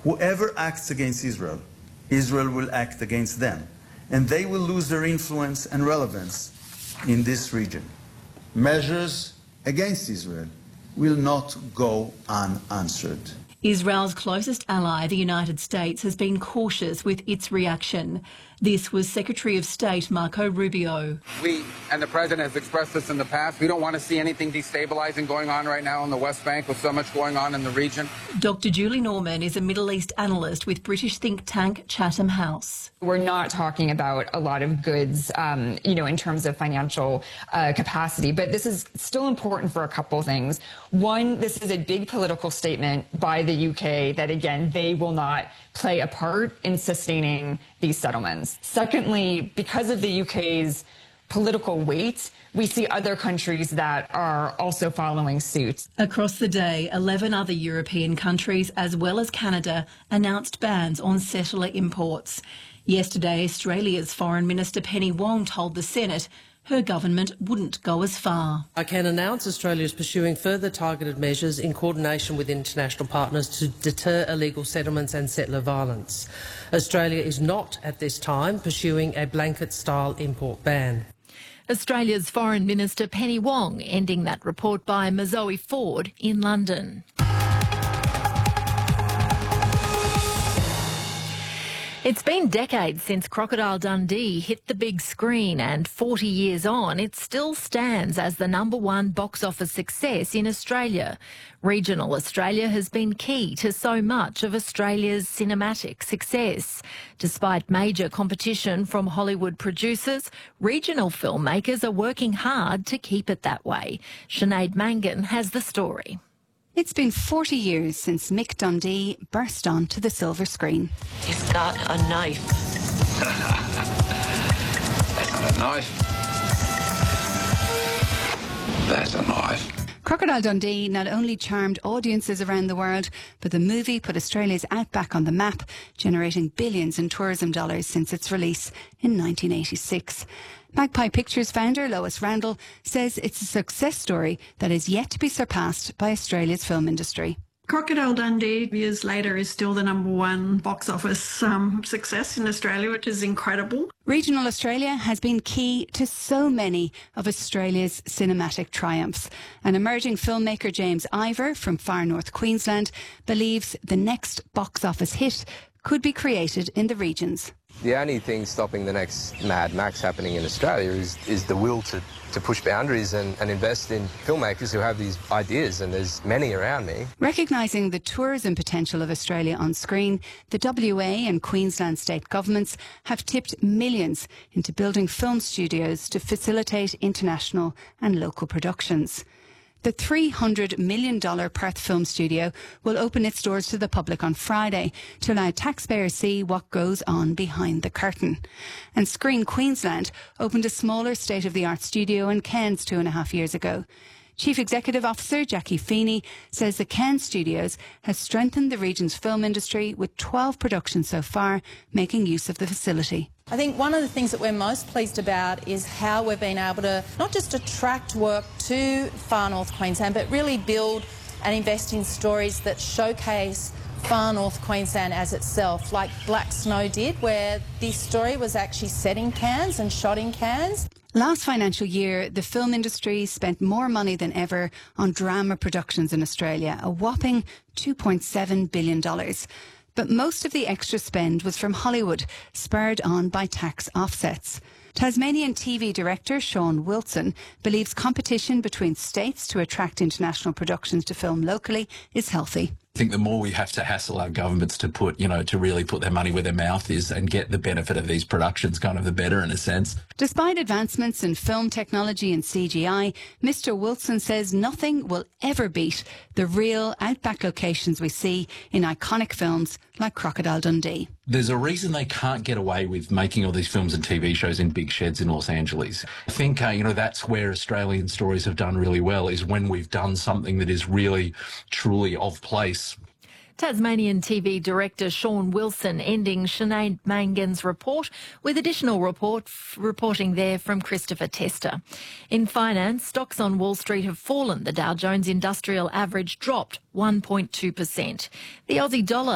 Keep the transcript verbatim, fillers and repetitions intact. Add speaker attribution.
Speaker 1: Whoever acts against Israel, Israel will act against them, and they will lose their influence and relevance in this region. Measures against Israel will not go unanswered.
Speaker 2: Israel's closest ally, the United States, has been cautious with its reaction. This was Secretary of State Marco Rubio.
Speaker 3: We, and the President has expressed this in the past, we don't want to see anything destabilizing going on right now on the West Bank with so much going on in the region.
Speaker 2: Doctor Julie Norman is a Middle East analyst with British think tank Chatham House.
Speaker 4: We're not talking about a lot of goods, um, you know, in terms of financial uh, capacity, but this is still important for a couple things. One, this is a big political statement by the U K that, again, they will not play a part in sustaining these settlements. Secondly, because of the U K's political weight, we see other countries that are also following suit.
Speaker 2: Across the day, eleven other European countries, as well as Canada, announced bans on settler imports. Yesterday, Australia's Foreign Minister Penny Wong told the Senate her government wouldn't go as far.
Speaker 5: I can announce Australia is pursuing further targeted measures in coordination with international partners to deter illegal settlements and settler violence. Australia is not, at this time, pursuing a blanket-style import ban.
Speaker 6: Australia's Foreign Minister Penny Wong ending that report by Mazoe Ford in London. It's been decades since Crocodile Dundee hit the big screen, and forty years on, it still stands as the number one box office success in Australia. Regional Australia has been key to so much of Australia's cinematic success. Despite major competition from Hollywood producers, regional filmmakers are working hard to keep it that way. Sinead Mangan has the story.
Speaker 7: It's been forty years since Mick Dundee burst onto the silver screen.
Speaker 8: He's got a knife.
Speaker 9: That's not a knife. That's a knife.
Speaker 7: Crocodile Dundee not only charmed audiences around the world, but the movie put Australia's outback on the map, generating billions in tourism dollars since its release in nineteen eighty-six. Magpie Pictures founder Lois Randall says it's a success story that is yet to be surpassed by Australia's film industry.
Speaker 10: Crocodile Dundee, years later, is still the number one box office um, success in Australia, which is incredible.
Speaker 7: Regional Australia has been key to so many of Australia's cinematic triumphs. And emerging filmmaker James Ivor from far north Queensland believes the next box office hit could be created in the regions.
Speaker 11: The only thing stopping the next Mad Max happening in Australia is, is the will to, to push boundaries and, and invest in filmmakers who have these ideas, and there's many around me. Recognising the tourism potential of Australia on screen, the W A and Queensland state governments have tipped millions into building film studios to facilitate international and local productions. The three hundred million dollars Perth Film Studio will open its doors to the public on Friday to allow taxpayers see what goes on behind the curtain. And Screen Queensland opened a smaller state-of-the-art studio in Cairns two and a half years ago. Chief Executive Officer Jackie Feeney says the Cairns Studios has strengthened the region's film industry with twelve productions so far, making use of the facility.
Speaker 12: I think one of the things that we're most pleased about is how we've been able to not just attract work to far north Queensland, but really build and invest in stories that showcase far north Queensland as itself, like Black Snow did, where this story was actually set in Cairns and shot in Cairns. Last financial year, the film industry spent more money than ever on drama productions in Australia, a whopping two point seven billion dollars. But most of the extra spend was from Hollywood, spurred on by tax offsets. Tasmanian T V director Sean Wilson believes competition between states to attract international productions to film locally is healthy.
Speaker 13: I think the more we have to hassle our governments to put, you know, to really put their money where their mouth is and get the benefit of these productions, kind of the better in a sense.
Speaker 7: Despite advancements in film technology and C G I, Mister Wilson says nothing will ever beat the real outback locations we see in iconic films like Crocodile Dundee.
Speaker 13: There's a reason they can't get away with making all these films and T V shows in big sheds in Los Angeles. I think, uh, you know, that's where Australian stories have done really well, is when we've done something that is really, truly of place.
Speaker 6: Tasmanian T V director Sean Wilson ending Sinead Mangan's report, with additional report reporting there from Christopher Tester. In finance, stocks on Wall Street have fallen. The Dow Jones Industrial Average dropped one point two percent. The Aussie dollar